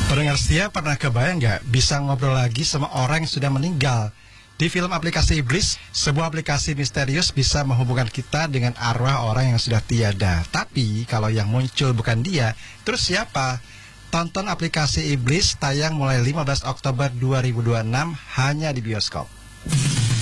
Pendengar setia, pernah kebayang nggak bisa ngobrol lagi sama orang yang sudah meninggal? Di film Aplikasi Iblis, sebuah aplikasi misterius bisa menghubungkan kita dengan arwah orang yang sudah tiada. Tapi kalau yang muncul bukan dia, terus siapa? Tonton Aplikasi Iblis tayang mulai 15 Oktober 2026 hanya di bioskop.